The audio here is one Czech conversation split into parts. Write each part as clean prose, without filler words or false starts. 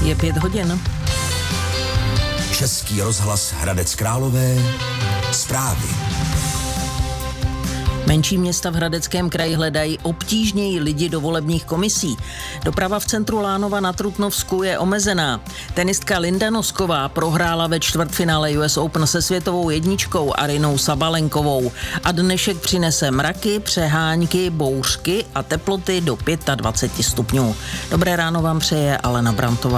Je 5 hodin. Český rozhlas Hradec Králové. Zprávy. Menší města v Hradeckém kraji hledají obtížněji lidi do volebních komisí. Doprava v centru Lánova na Trutnovsku je omezená. Tenistka Linda Nosková prohrála ve čtvrtfinále US Open se světovou jedničkou Arynou Sabalenkovou. A dnešek přinese mraky, přehánky, bouřky a teploty do 25 stupňů. Dobré ráno vám přeje Alena Brantová.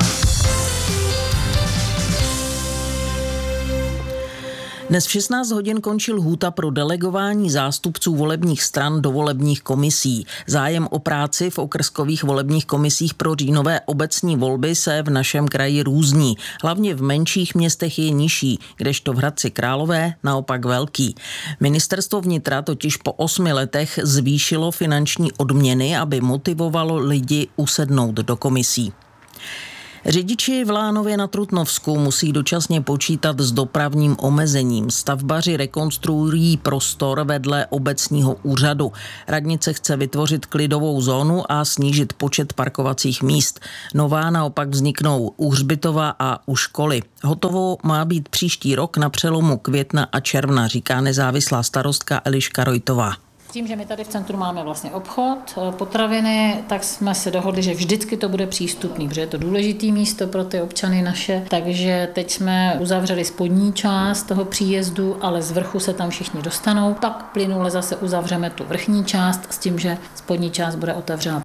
Dnes v 16 hodin končí lhůta pro delegování zástupců volebních stran do volebních komisí. Zájem o práci v okrskových volebních komisích pro říjnové obecní volby se v našem kraji různí. Hlavně v menších městech je nižší, kdežto v Hradci Králové naopak velký. Ministerstvo vnitra totiž po 8 letech zvýšilo finanční odměny, aby motivovalo lidi usednout do komisí. Řidiči v Lánově na Trutnovsku musí dočasně počítat s dopravním omezením. Stavbaři rekonstruují prostor vedle obecního úřadu. Radnice chce vytvořit klidovou zónu a snížit počet parkovacích míst. Nová naopak vzniknou u hřbitova a u školy. Hotovo má být příští rok na přelomu května a června, říká nezávislá starostka Eliška Rojtová. Tím, že my tady v centru máme vlastně obchod, potraviny, tak jsme se dohodli, že vždycky to bude přístupný, protože je to důležitý místo pro ty občany naše. Takže teď jsme uzavřeli spodní část toho příjezdu, ale z vrchu se tam všichni dostanou. Pak plynule zase uzavřeme tu vrchní část s tím, že spodní část bude otevřena.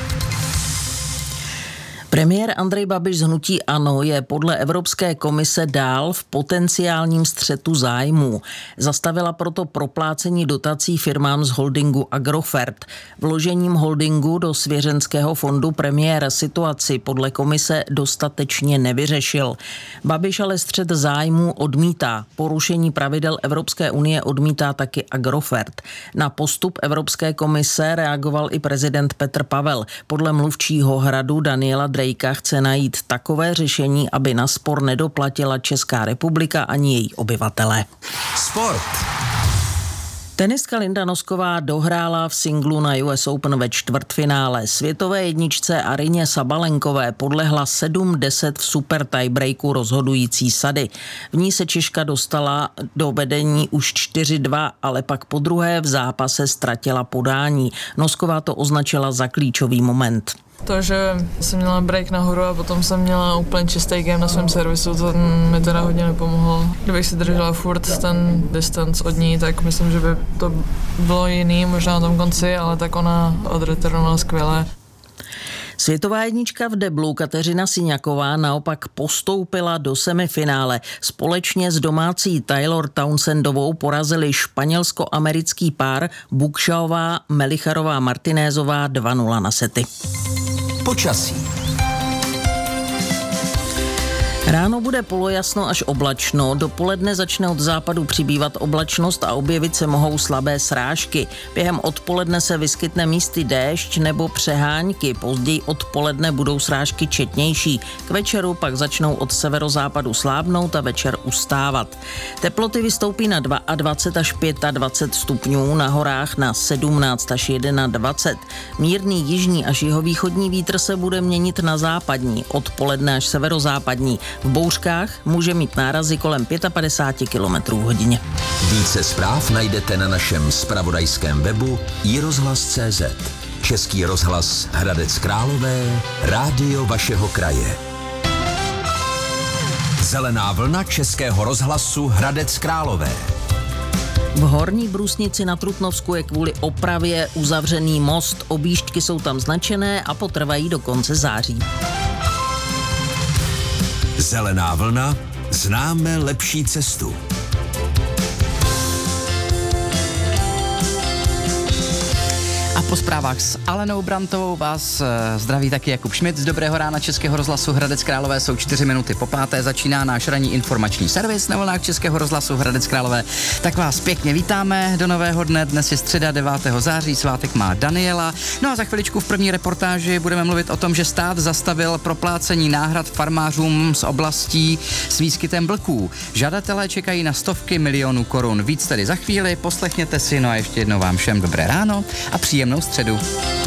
Premiér Andrej Babiš z hnutí ANO je podle Evropské komise dál v potenciálním střetu zájmů. Zastavila proto proplácení dotací firmám z holdingu Agrofert. Vložením holdingu do svěřenského fondu premiér situaci podle komise dostatečně nevyřešil. Babiš ale střet zájmů odmítá. Porušení pravidel Evropské unie odmítá taky Agrofert. Na postup Evropské komise reagoval i prezident Petr Pavel. Podle mluvčího Hradu Daniela Drejka chce najít takové řešení, aby na spor nedoplatila Česká republika ani její obyvatelé. Sport. Tenistka Linda Nosková dohrála v singlu na US Open ve čtvrtfinále. Světové jedničce Aryně Sabalenkové podlehla 7-10 v super tiebreaku rozhodující sady. V ní se Češka dostala do vedení už 4-2, ale pak po druhé v zápase ztratila podání. Nosková to označila za klíčový moment. To, že jsem měla break nahoru a potom jsem měla úplně čistý game na svém servisu, to mi teda hodně nepomohlo. Kdybych si držela furt ten distance od ní, tak myslím, že by to bylo jiný, možná na tom konci, ale tak ona odreturnovala skvěle. Světová jednička v deblu Kateřina Siňaková naopak postoupila do semifinále. Společně s domácí Taylor Townsendovou porazili španělsko-americký pár Bukshaová, Melicharová, Martinézová 2-0 na sety. Počasí. Ráno bude polojasno až oblačno, dopoledne začne od západu přibývat oblačnost a objevit se mohou slabé srážky. Během odpoledne se vyskytne místy déšť nebo přehánky, později odpoledne budou srážky četnější. K večeru pak začnou od severozápadu slábnout a večer ustávat. Teploty vystoupí na 22 až 25 stupňů, na horách na 17 až 21. Mírný jižní až jihovýchodní vítr se bude měnit na západní, odpoledne až severozápadní. V bouřkách může mít nárazy kolem 55 km hodině. Více zpráv najdete na našem zpravodajském webu iRozhlas.cz. Český rozhlas Hradec Králové, rádio vašeho kraje. Zelená vlna Českého rozhlasu Hradec Králové. V Horní Brusnici na Trutnovsku je kvůli opravě uzavřený most. Objížďky jsou tam značené a potrvají do konce září. Zelená vlna, známe lepší cestu. A po zprávách s Alenou Brantovou vás zdraví taky Jakub Šmit z Dobrého rána Českého rozhlasu Hradec Králové. Jsou 4 minuty po 5. Začíná náš ranní informační servis na vlnách Českého rozhlasu Hradec Králové. Tak vás pěkně vítáme do nového dne. Dnes je středa 9. září, svátek má Daniela. No a za chviličku v první reportáži budeme mluvit o tom, že stát zastavil proplácení náhrad farmářům z oblastí s výskytem vlků. Žadatelé čekají na stovky milionů korun. Víc tedy za chvíli, poslechněte si, no a ještě jednou vám všem dobré ráno a příjemnou středu.